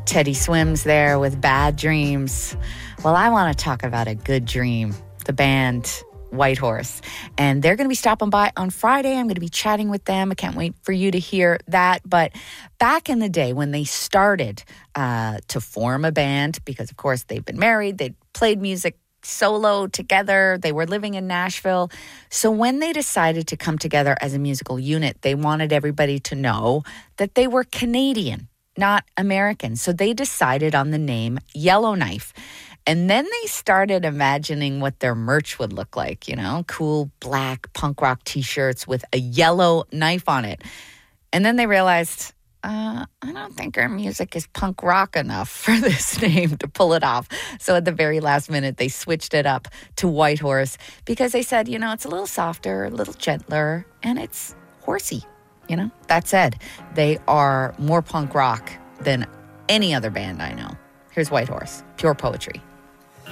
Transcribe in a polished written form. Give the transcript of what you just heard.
Teddy Swims there with Bad Dreams. Well, I want to talk about a good dream, the band Whitehorse. And they're going to be stopping by on Friday. I'm going to be chatting with them. I can't wait for you to hear that. But back in the day when they started to form a band, because of course they've been married, they played music solo together, they were living in Nashville. So when they decided to come together as a musical unit, they wanted everybody to know that they were Canadian, not American. So they decided on the name Yellowknife. And then they started imagining what their merch would look like, cool black punk rock t-shirts with a yellow knife on it. And then they realized, I don't think our music is punk rock enough for this name to pull it off. So at the very last minute, they switched it up to Whitehorse because they said, it's a little softer, a little gentler, and it's horsey. That said, they are more punk rock than any other band I know. Here's Whitehorse, pure poetry.